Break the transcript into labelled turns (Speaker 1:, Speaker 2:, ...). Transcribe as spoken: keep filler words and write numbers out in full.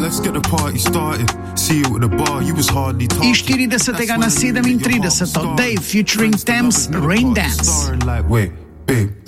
Speaker 1: Iz štiridesetega na sedemintrideset, Dave featuring Thames, Rain Dance.